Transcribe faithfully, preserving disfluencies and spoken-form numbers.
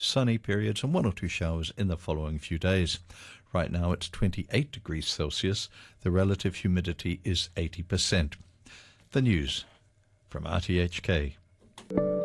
sunny periods and one or two showers in the following few days. Right now it's twenty-eight degrees Celsius. The relative humidity is eighty percent. The news from R T H K.